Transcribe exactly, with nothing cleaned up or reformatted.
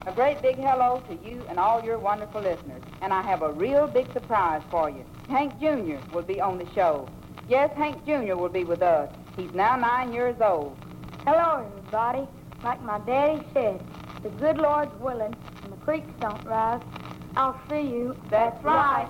A great big hello to you and all your wonderful listeners. And I have a real big surprise for you. Hank Junior will be on the show. Yes, Hank Junior will be with us. He's now nine years old. Hello, everybody. Like my daddy said, the good Lord's willing and the creeks don't rise, I'll see you. That's right.